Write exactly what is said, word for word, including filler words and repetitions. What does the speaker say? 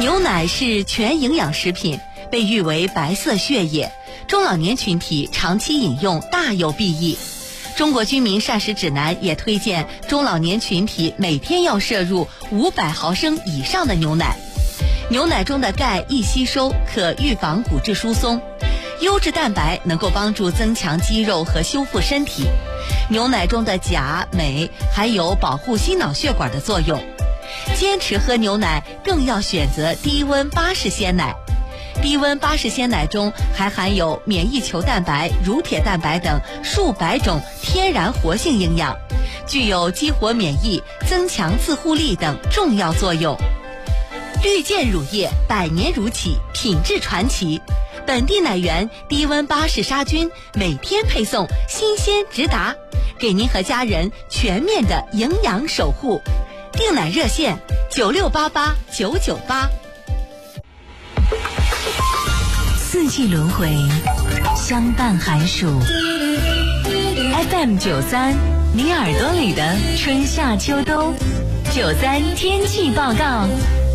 牛奶是全营养食品，被誉为白色血液，中老年群体长期饮用大有裨益。中国居民膳食指南也推荐中老年群体每天要摄入五百毫升以上的牛奶。牛奶中的钙易吸收，可预防骨质疏松；优质蛋白能够帮助增强肌肉和修复身体。牛奶中的钾、镁还有保护心脑血管的作用。坚持喝牛奶更要选择低温巴氏鲜奶。低温巴氏鲜奶中还含有免疫球蛋白、乳铁蛋白等数百种天然活性营养，具有激活免疫、增强自护力等重要作用。绿箭乳业百年乳企，品质传奇，本地奶源低温巴氏杀菌，每天配送，新鲜直达，给您和家人全面的营养守护。订奶热线九六八八九九八。 四季轮回，相伴寒暑。F M 九三，你耳朵里的春夏秋冬。九三天气报告。